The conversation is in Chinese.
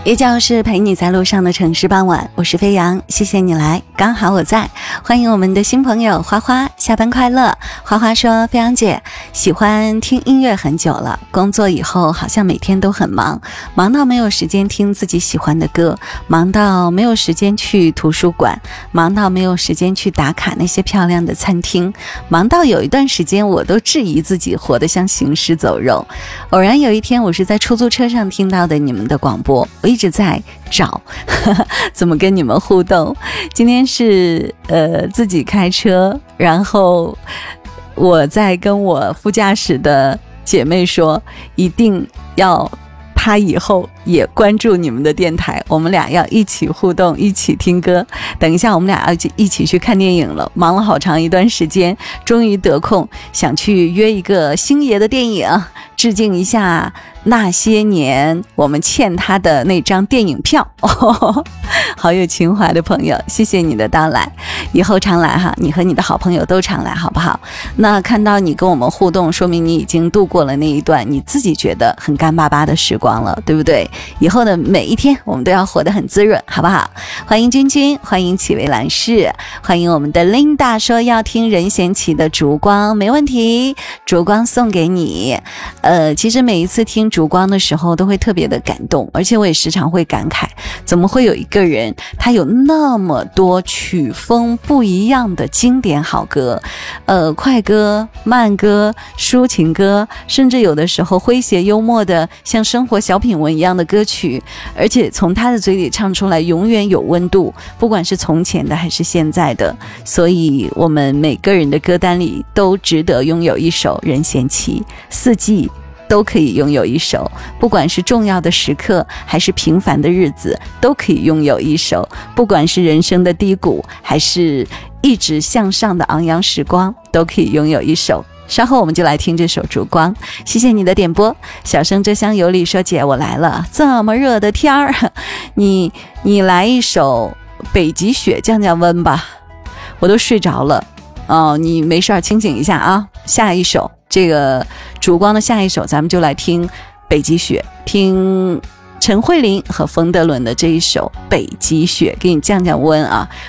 也就是陪你在路上的城市傍晚，我是飞扬，谢谢你来，刚好我在。欢迎我们的新朋友花花，下班快乐。花花说，飞扬姐喜欢听音乐很久了，工作以后好像每天都很忙，忙到没有时间听自己喜欢的歌，忙到没有时间去图书馆，忙到没有时间去打卡那些漂亮的餐厅，忙到有一段时间我都质疑自己活得像行尸走肉。偶然有一天，我是在出租车上听到的你们的广播，我一直在找怎么跟你们互动。今天是自己开车，然后我在跟我副驾驶的姐妹说，一定要她以后也关注你们的电台，我们俩要一起互动，一起听歌。等一下我们俩要一起去看电影了，忙了好长一段时间，终于得空想去约一个星爷的电影，致敬一下那些年我们欠他的那张电影票。好有情怀的朋友，谢谢你的到来，以后常来哈，你和你的好朋友都常来好不好？那看到你跟我们互动，说明你已经度过了那一段你自己觉得很干巴巴的时光了，对不对？以后的每一天我们都要活得很滋润，好不好？欢迎君君，欢迎启维兰氏，欢迎我们的 Linda 说要听任贤齐的烛光，没问题，烛光送给你。其实每一次听烛光的时候都会特别的感动，而且我也时常会感慨，怎么会有一个人他有那么多曲风不一样的经典好歌，快歌、慢歌、抒情歌，甚至有的时候诙谐幽默的像生活小品文一样的歌曲，而且从他的嘴里唱出来永远有温度，不管是从前的还是现在的。所以我们每个人的歌单里都值得拥有一首任贤齐，四季都可以拥有一首，不管是重要的时刻还是平凡的日子都可以拥有一首，不管是人生的低谷还是一直向上的昂扬时光都可以拥有一首。稍后我们就来听这首烛光，谢谢你的点播。小生这厢有礼说，姐我来了，这么热的天儿，你来一首北极雪降降温吧，我都睡着了哦，你没事清醒一下啊。下一首这个烛光的下一首，咱们就来听北极雪，听陈慧琳和冯德伦的这一首北极雪，给你降降温啊。